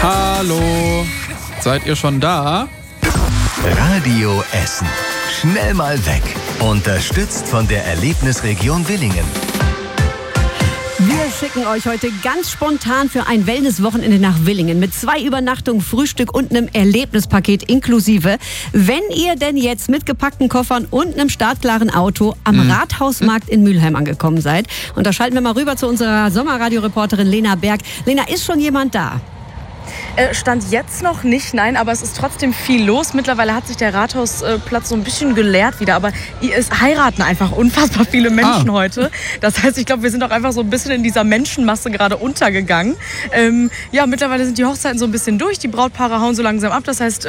Hallo, seid ihr schon da? Radio Essen. Schnell mal weg. Unterstützt von der Erlebnisregion Willingen. Wir schicken euch heute ganz spontan für ein Wellness-Wochenende nach Willingen mit 2 Übernachtungen, Frühstück und einem Erlebnispaket inklusive. Wenn ihr denn jetzt mit gepackten Koffern und einem startklaren Auto am Rathausmarkt in Mülheim angekommen seid. Und da schalten wir mal rüber zu unserer Sommerradioreporterin Lena Berg. Lena, ist schon jemand da? Stand jetzt noch nicht, nein, aber es ist trotzdem viel los. Mittlerweile hat sich der Rathausplatz so ein bisschen geleert wieder, aber es heiraten einfach unfassbar viele Menschen heute. Das heißt, ich glaube, wir sind auch einfach so ein bisschen in dieser Menschenmasse gerade untergegangen. Mittlerweile sind die Hochzeiten so ein bisschen durch, die Brautpaare hauen so langsam ab. Das heißt,